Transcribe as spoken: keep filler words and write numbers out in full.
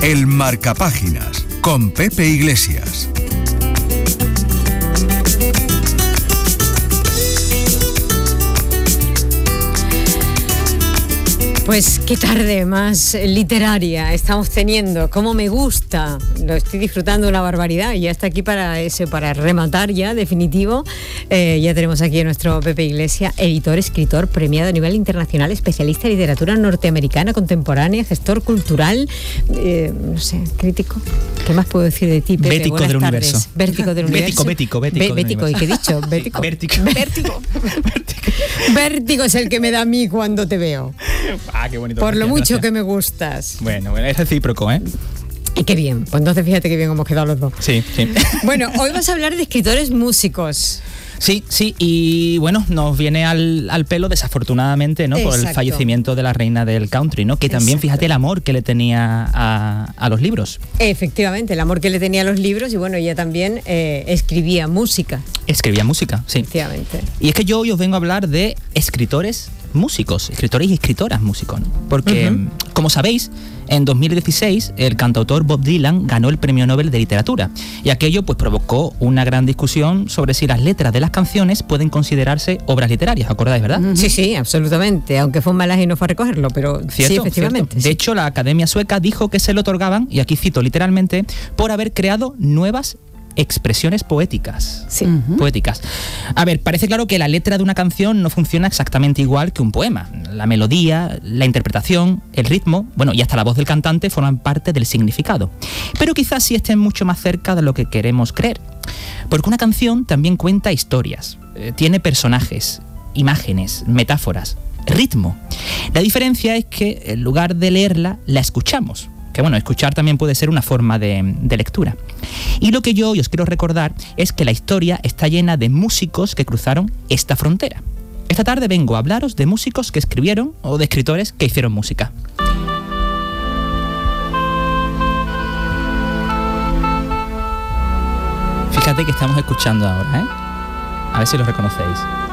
El Marcapáginas, con Pepe Iglesias. Pues qué tarde más literaria estamos teniendo, cómo me gusta, lo estoy disfrutando una barbaridad y ya está aquí para eso, para rematar ya, definitivo. Eh, ya tenemos aquí a nuestro Pepe Iglesias, editor, escritor, premiado a nivel internacional, especialista en literatura norteamericana contemporánea, gestor cultural, eh, no sé, crítico. ¿Qué más puedo decir de ti, Pepe? Bético Buenas del tardes. universo. Vértigo del universo. Bético, bético, bético. Bé- bético, ¿y qué he dicho? Bético. Vértigo. Vértigo. Vértigo es el que me da a mí cuando te veo. Ah, qué bonito. Por lo gracias, mucho gracias. que me gustas. Bueno, bueno, es recíproco, ¿eh? Y qué bien, pues entonces fíjate qué bien hemos quedado los dos. Sí, sí. Bueno, hoy vas a hablar de escritores músicos. Sí, sí, y bueno, nos viene al, al pelo desafortunadamente, ¿no? Por el Exacto. fallecimiento de la reina del country, ¿no? Que también, Exacto. fíjate, el amor que le tenía a, a los libros. Efectivamente, el amor que le tenía a los libros y bueno, ella también eh, escribía música. Escribía música, sí. Efectivamente. Y es que yo hoy os vengo a hablar de escritores músicos, escritores y escritoras músicos, ¿no? Porque, Uh-huh. como sabéis, en dos mil dieciséis el cantautor Bob Dylan ganó el Premio Nobel de Literatura y aquello pues provocó una gran discusión sobre si las letras de las canciones pueden considerarse obras literarias, ¿acordáis, verdad? Sí, sí, absolutamente, aunque fue un malaje y no fue a recogerlo, pero ¿Cierto? sí, efectivamente. ¿Cierto? Sí. De hecho, la Academia Sueca dijo que se lo otorgaban, y aquí cito literalmente, por haber creado nuevas expresiones poéticas. Sí. Uh-huh. Poéticas. A ver, parece claro que la letra de una canción no funciona exactamente igual que un poema. La melodía, la interpretación, el ritmo, bueno, y hasta la voz del cantante forman parte del significado. Pero quizás sí estén mucho más cerca de lo que queremos creer. Porque una canción también cuenta historias, eh, tiene personajes, imágenes, metáforas, ritmo. La diferencia es que en lugar de leerla, la escuchamos. Que bueno, escuchar también puede ser una forma de, de lectura. Y lo que yo hoy os quiero recordar es que la historia está llena de músicos que cruzaron esta frontera. Esta tarde vengo a hablaros de músicos que escribieron o de escritores que hicieron música. Fíjate que estamos escuchando ahora, ¿eh? A ver si lo reconocéis.